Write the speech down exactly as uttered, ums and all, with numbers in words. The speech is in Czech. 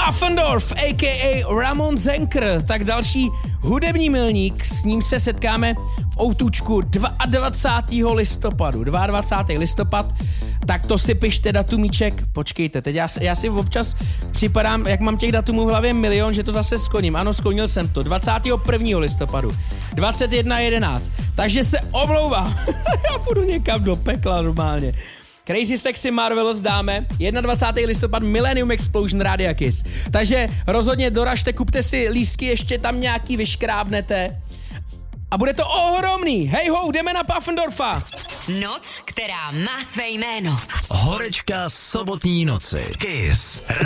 Pfaffendorf, a k a. Ramon Zenker, tak další hudební milník, s ním se setkáme v Outučku dvacátého druhého listopadu. dvacátého druhého listopad, tak to si pište datumíček. Počkejte, teď já, já si občas připadám, jak mám těch datumů v hlavě milion, že to zase skoním. Ano, skonil jsem to. dvacátého prvního listopadu. dvacet jedna jedenáct. Takže se omlouvám. Já půjdu někam do pekla normálně. Crazy Sexy Marvelous dáme, dvacátého prvního listopad Millennium Explosion Rádia Kiss. Takže rozhodně doražte, kupte si lístky, ještě tam nějaký vyškrábnete. A bude to ohromný. Hej ho, jdeme na Pfaffendorfa. Noc, která má své jméno. Horečka sobotní noci. Kiss.